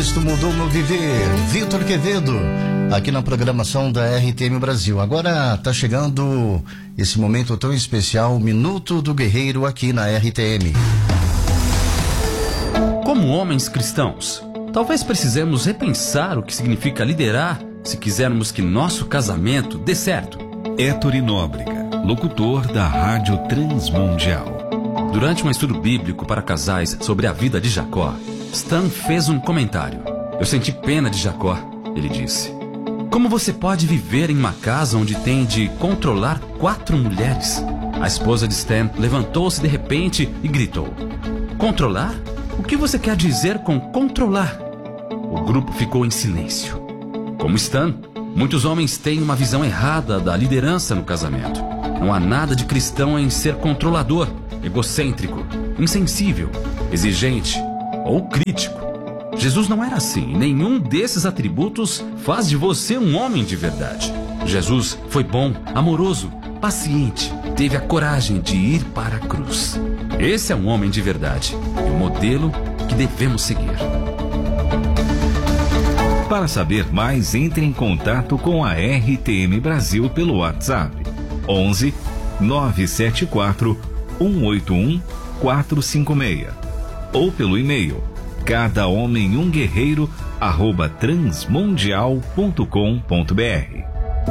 Cristo mudou meu viver. Vitor Quevedo, aqui na programação da RTM Brasil. Agora está chegando esse momento tão especial, o Minuto do Guerreiro aqui na RTM. Como homens cristãos, talvez precisemos repensar o que significa liderar se quisermos que nosso casamento dê certo. Héctor Nóbrega, locutor da Rádio Transmundial. Durante um estudo bíblico para casais sobre a vida de Jacó, Stan fez um comentário. Eu senti pena de Jacó, ele disse. Como você pode viver em uma casa onde tem de controlar 4 mulheres? A esposa de Stan levantou-se de repente e gritou: Controlar? O que você quer dizer com controlar? O grupo ficou em silêncio. Como Stan, muitos homens têm uma visão errada da liderança no casamento. Não há nada de cristão em ser controlador, egocêntrico, insensível, exigente ou crítico. Jesus não era assim. Nenhum desses atributos faz de você um homem de verdade. Jesus foi bom, amoroso, paciente, teve a coragem de ir para a cruz. Esse é um homem de verdade e o modelo que devemos seguir. Para saber mais, entre em contato com a RTM Brasil pelo WhatsApp 11 974 181 456 ou pelo e-mail cadahomenumguerreiro@transmundial.com.br.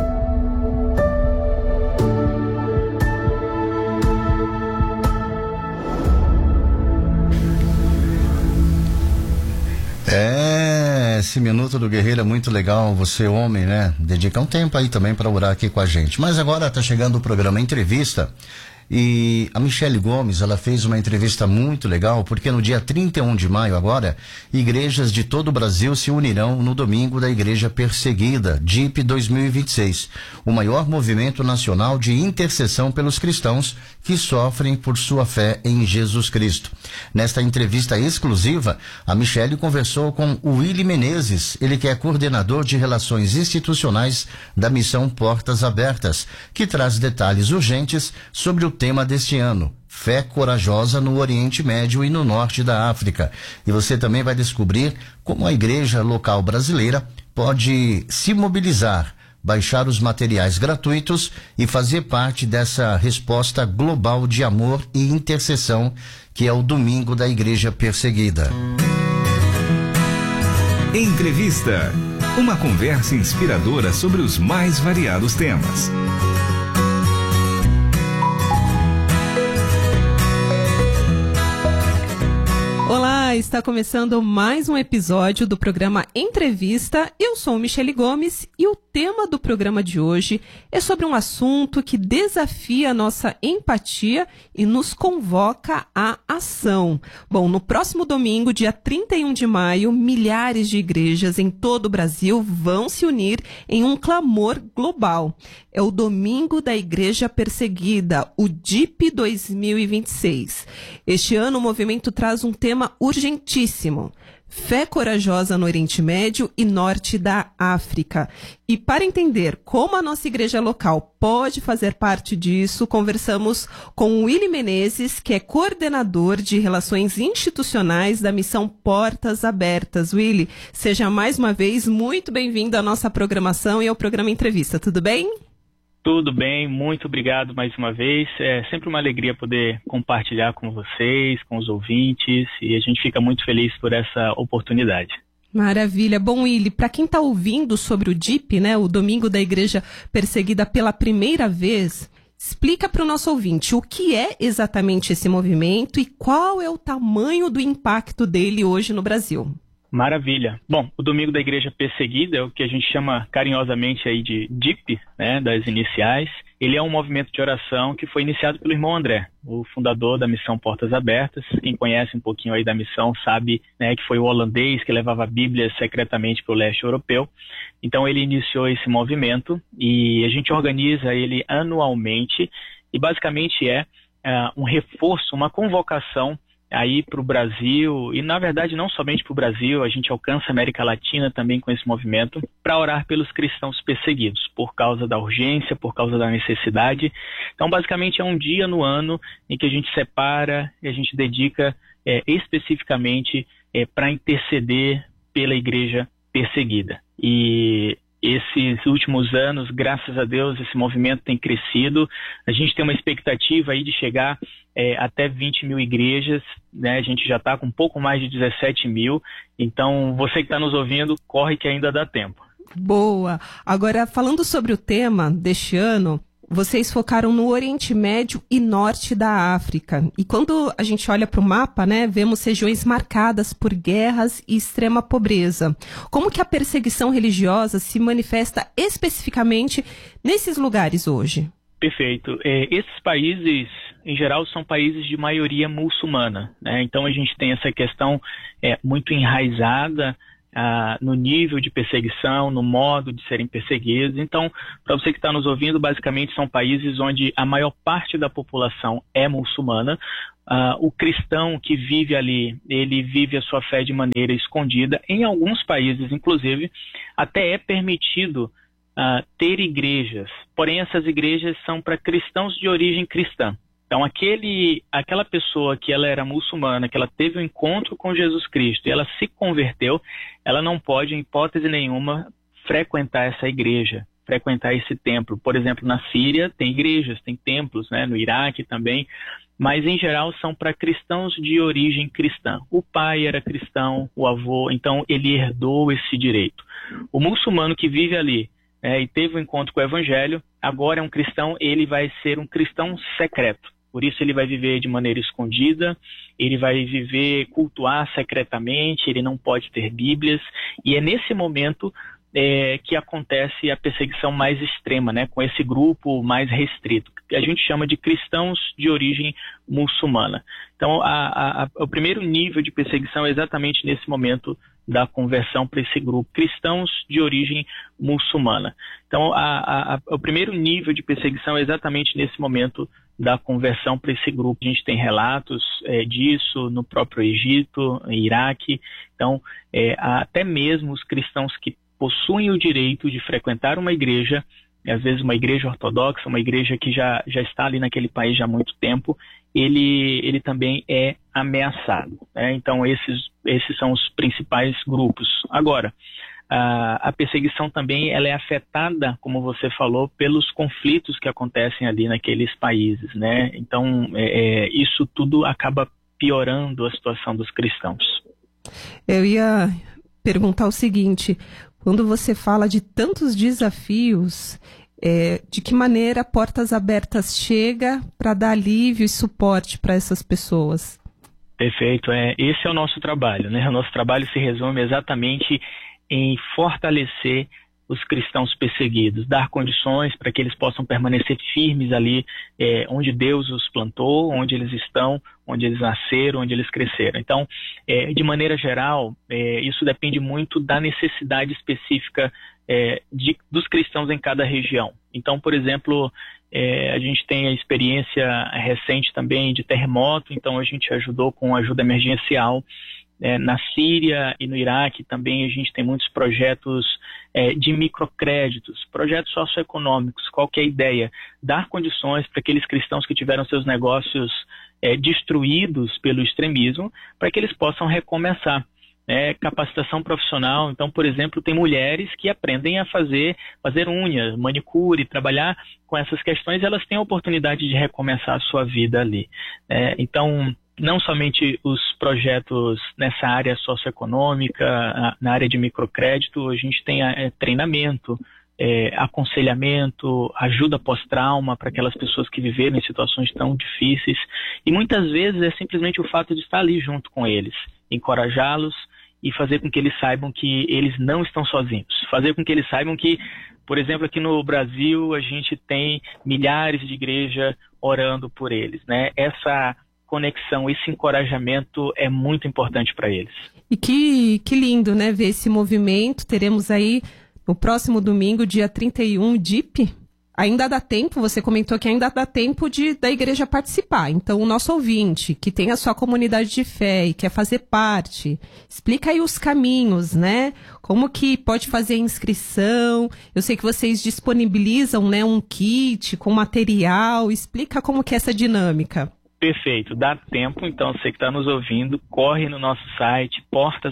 Esse Minuto do Guerreiro é muito legal, você homem, né? Dedica um tempo aí também para orar aqui com a gente. Mas agora tá chegando o programa Entrevista. E a Michele Gomes, ela fez uma entrevista muito legal, porque no dia 31 de maio agora, igrejas de todo o Brasil se unirão no Domingo da Igreja Perseguida, DIP 2026, o maior movimento nacional de intercessão pelos cristãos que sofrem por sua fé em Jesus Cristo. Nesta entrevista exclusiva, a Michele conversou com o Willy Menezes, ele que é coordenador de relações institucionais da Missão Portas Abertas, que traz detalhes urgentes sobre o tema deste ano, fé corajosa no Oriente Médio e no Norte da África. E você também vai descobrir como a igreja local brasileira pode se mobilizar, baixar os materiais gratuitos e fazer parte dessa resposta global de amor e intercessão que é o Domingo da Igreja Perseguida. Entrevista. Uma conversa inspiradora sobre os mais variados temas. Olá, está começando mais um episódio do programa Entrevista. Eu sou Michele Gomes e o tema do programa de hoje é sobre um assunto que desafia a nossa empatia e nos convoca à ação. Bom, no próximo domingo, dia 31 de maio, milhares de igrejas em todo o Brasil vão se unir em um clamor global. É o Domingo da Igreja Perseguida, o DIP 2026. Este ano o movimento traz um tema urgentíssimo: fé corajosa no Oriente Médio e Norte da África. E para entender como a nossa igreja local pode fazer parte disso, conversamos com o Willy Menezes, que é coordenador de relações institucionais da Missão Portas Abertas. Willy, seja mais uma vez muito bem-vindo à nossa programação e ao programa Entrevista. Tudo bem? Tudo bem, muito obrigado mais uma vez. É sempre uma alegria poder compartilhar com vocês, com os ouvintes, e a gente fica muito feliz por essa oportunidade. Maravilha. Bom, Willy, para quem está ouvindo sobre o DIP, né, o Domingo da Igreja Perseguida pela primeira vez, explica para o nosso ouvinte o que é exatamente esse movimento e qual é o tamanho do impacto dele hoje no Brasil. Maravilha. Bom, o Domingo da Igreja Perseguida é o que a gente chama carinhosamente aí de DIP, né, das iniciais. Ele é um movimento de oração que foi iniciado pelo irmão André, o fundador da Missão Portas Abertas. Quem conhece um pouquinho aí da missão sabe, né, que foi o holandês que levava a Bíblia secretamente para o leste europeu. Então ele iniciou esse movimento e a gente organiza ele anualmente e basicamente é um reforço, uma convocação aí para o Brasil, e na verdade não somente para o Brasil, a gente alcança a América Latina também com esse movimento, para orar pelos cristãos perseguidos, por causa da urgência, por causa da necessidade. Então basicamente é um dia no ano em que a gente separa e a gente dedica especificamente para interceder pela igreja perseguida. E esses últimos anos, graças a Deus, esse movimento tem crescido. A gente tem uma expectativa aí de chegar até 20 mil igrejas, né? A gente já está com um pouco mais de 17 mil. Então, você que está nos ouvindo, corre que ainda dá tempo. Boa! Agora, falando sobre o tema deste ano, vocês focaram no Oriente Médio e Norte da África. E quando a gente olha para o mapa, né, vemos regiões marcadas por guerras e extrema pobreza. Como que a perseguição religiosa se manifesta especificamente nesses lugares hoje? Perfeito. Esses países, em geral, são países de maioria muçulmana, né? Então a gente tem essa questão muito enraizada no nível de perseguição, no modo de serem perseguidos. Então, para você que está nos ouvindo, basicamente são países onde a maior parte da população é muçulmana. O cristão que vive ali, ele vive a sua fé de maneira escondida. Em alguns países, inclusive, até é permitido ter igrejas, porém essas igrejas são para cristãos de origem cristã. Então aquela pessoa que ela era muçulmana, que ela teve um encontro com Jesus Cristo e ela se converteu, ela não pode, em hipótese nenhuma, frequentar essa igreja, frequentar esse templo. Por exemplo, na Síria tem igrejas, tem templos, né? No Iraque também, mas em geral são para cristãos de origem cristã. O pai era cristão, o avô, então ele herdou esse direito. O muçulmano que vive ali e teve um encontro com o evangelho, agora é um cristão, ele vai ser um cristão secreto. Por isso ele vai viver de maneira escondida, ele vai cultuar secretamente, ele não pode ter bíblias, e é nesse momento que acontece a perseguição mais extrema, né, com esse grupo mais restrito, que a gente chama de cristãos de origem muçulmana. Então, o primeiro nível de perseguição é exatamente nesse momento da conversão para esse grupo, cristãos de origem muçulmana. Então, o primeiro nível de perseguição é exatamente nesse momento da conversão para esse grupo. A gente tem relatos disso no próprio Egito, Iraque. Então, até mesmo os cristãos que possuem o direito de frequentar uma igreja, às vezes uma igreja ortodoxa, uma igreja que já está ali naquele país já há muito tempo, ele também é ameaçado, né? Então esses são os principais grupos. Agora, a perseguição também ela é afetada, como você falou, pelos conflitos que acontecem ali naqueles países, né? Então isso tudo acaba piorando a situação dos cristãos. Eu ia perguntar o seguinte: quando você fala de tantos desafios, de que maneira Portas Abertas chega para dar alívio e suporte para essas pessoas? Perfeito. Esse é o nosso trabalho, né? O nosso trabalho se resume exatamente em fortalecer os cristãos perseguidos, dar condições para que eles possam permanecer firmes ali onde Deus os plantou, onde eles estão, onde eles nasceram, onde eles cresceram. Então, de maneira geral, isso depende muito da necessidade específica dos cristãos em cada região. Então, por exemplo, a gente tem a experiência recente também de terremoto, então a gente ajudou com ajuda emergencial. Na Síria e no Iraque também a gente tem muitos projetos de microcréditos, projetos socioeconômicos. Qual que é a ideia? Dar condições para aqueles cristãos que tiveram seus negócios destruídos pelo extremismo, para que eles possam recomeçar. Capacitação profissional. Então, por exemplo, tem mulheres que aprendem a fazer unhas, manicure, trabalhar com essas questões, elas têm a oportunidade de recomeçar a sua vida ali. Então, não somente os projetos nessa área socioeconômica, na área de microcrédito, a gente tem treinamento, aconselhamento, ajuda pós-trauma para aquelas pessoas que viveram em situações tão difíceis, e muitas vezes é simplesmente o fato de estar ali junto com eles, encorajá-los e fazer com que eles saibam que eles não estão sozinhos, fazer com que eles saibam que, por exemplo, aqui no Brasil a gente tem milhares de igrejas orando por eles, né? Essa conexão, esse encorajamento é muito importante para eles. E que lindo, né, ver esse movimento. Teremos aí no próximo domingo, dia 31, DIP. Ainda dá tempo, você comentou que ainda dá tempo da igreja participar. Então, o nosso ouvinte, que tem a sua comunidade de fé e quer fazer parte, explica aí os caminhos, né? Como que pode fazer a inscrição? Eu sei que vocês disponibilizam, né, um kit com material. Explica como que é essa dinâmica. Perfeito, dá tempo, então você que está nos ouvindo, corre no nosso site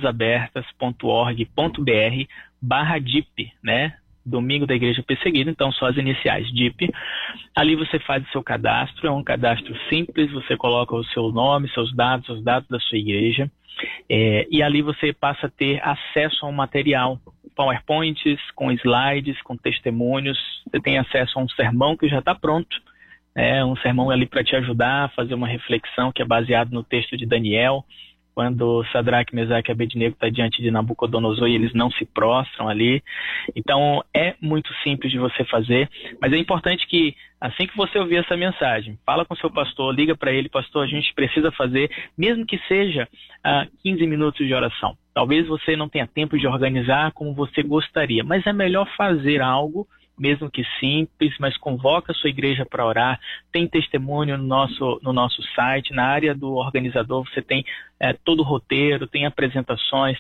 portasabertas.org.br/DIP, né? Domingo da Igreja Perseguida, então só as iniciais, DIP. Ali você faz o seu cadastro, é um cadastro simples, você coloca o seu nome, seus dados, os dados da sua igreja, e ali você passa a ter acesso a um material, PowerPoints, com slides, com testemunhos, você tem acesso a um sermão que já está pronto, um sermão ali para te ajudar a fazer uma reflexão que é baseado no texto de Daniel, quando Sadraque, Mesaque e Abednego está diante de Nabucodonosor e eles não se prostram ali. Então é muito simples de você fazer, mas é importante que assim que você ouvir essa mensagem, fala com seu pastor, liga para ele, pastor, a gente precisa fazer, mesmo que seja 15 minutos de oração. Talvez você não tenha tempo de organizar como você gostaria, mas é melhor fazer algo, mesmo que simples, mas convoca a sua igreja para orar. Tem testemunho no nosso site, na área do organizador você tem todo o roteiro, tem apresentações,